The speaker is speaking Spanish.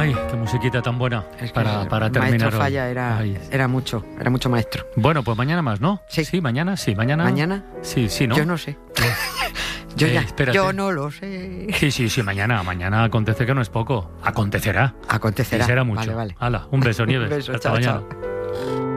Ay, qué musiquita tan buena para terminar Maestro hoy. Falla era mucho maestro. Bueno, pues mañana más, ¿no? Sí. Mañana. ¿Mañana? Sí, ¿no? Yo no sé. Espérate. Yo no lo sé. Sí, mañana acontece que no es poco. Acontecerá. Acontecerá. Y será mucho. Vale. Hala, un beso, Nieves. Un beso, Hasta chao, mañana. chao.